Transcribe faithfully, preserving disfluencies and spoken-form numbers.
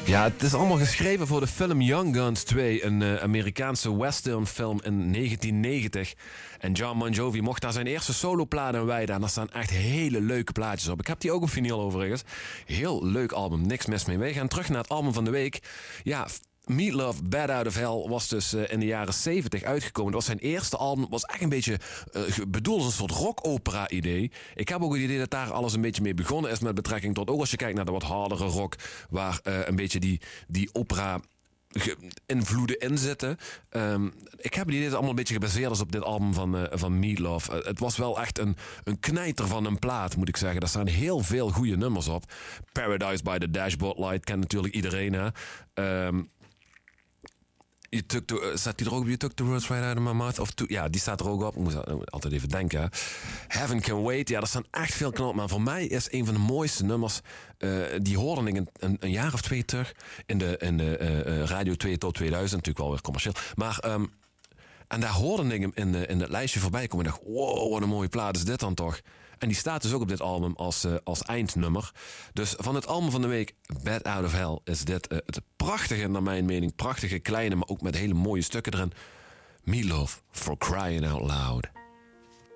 Ja, het is allemaal geschreven voor de film Young Guns twee, een uh, Amerikaanse westernfilm in negentien negentig. En John Bon Jovi mocht daar zijn eerste soloplaat aan wijden. En daar staan echt hele leuke plaatjes op. Ik heb die ook op vinyl overigens. Heel leuk album, niks mis mee. Wij gaan terug naar het album van de week. Ja, Meat Loaf, Bad Out of Hell was dus uh, in de jaren zeventig uitgekomen. Dat was zijn eerste album. Was echt een beetje uh, bedoeld als een soort rock-opera idee. Ik heb ook het idee dat daar alles een beetje mee begonnen is met betrekking tot, ook als je kijkt naar de wat hardere rock, waar uh, een beetje die, die opera invloeden in zitten. Um, ik heb het idee dat het allemaal een beetje gebaseerd is op dit album van, uh, van Meat Loaf. Uh, het was wel echt een, een knijter van een plaat, moet ik zeggen. Daar staan heel veel goede nummers op. Paradise by the Dashboard Light kent natuurlijk iedereen, hè. Um, Je took the, uh, staat die er ook op? You took the words right out of my mouth? Of to, ja, die staat er ook op. Ik moet altijd even denken. Hè. Heaven Can Wait. Ja, er staan echt veel knop. Maar voor mij is een van de mooiste nummers. Uh, die hoorde ik een, een, een jaar of twee terug. In de, in de uh, Radio twee tot tweeduizend. Natuurlijk wel weer commercieel. Maar um, en daar hoorde ik hem in, de, in het lijstje voorbij komen. En dacht, wow, wat een mooie plaat is dit dan toch? En die staat dus ook op dit album als, uh, als eindnummer. Dus van het album van de week, Bad Out of Hell, is dit uh, het prachtige, naar mijn mening, prachtige kleine, maar ook met hele mooie stukken erin. Meat Loaf, For Crying Out Loud.